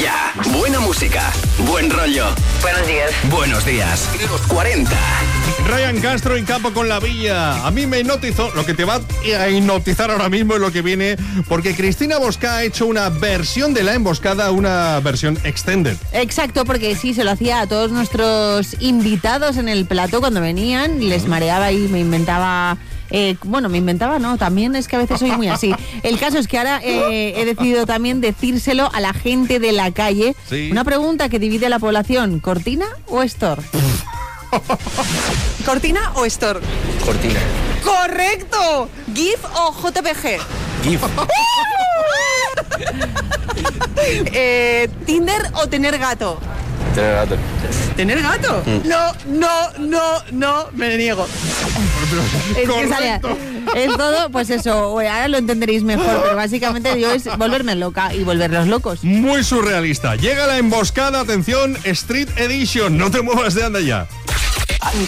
Ya, buena música, buen rollo. Buenos días. Buenos días. Los 40. Ryan Castro en Campo con la Villa. A mí me hipnotizó, lo que te va a hipnotizar ahora mismo es lo que viene, porque Cristina Bosca ha hecho una versión de La Emboscada, una versión extended. Exacto, porque sí, se lo hacía a todos nuestros invitados en el plató cuando venían, les mareaba y me inventaba... no, también es que a veces soy muy así. El caso es que ahora he decidido también decírselo a la gente de la calle. Sí. Una pregunta que divide a la población, ¿Cortina o Store? ¿Cortina o Store? Cortina. ¡Correcto! ¿GIF o JPG? GIF. ¿Tinder o tener gato? Tener gato. ¿Tener gato? No, me niego. Es que salía el todo, pues eso, ahora lo entenderéis mejor, pero básicamente yo es volverme loca y volverlos locos. Muy surrealista. Llega La Emboscada, atención, Street Edition. No te muevas de anda ya.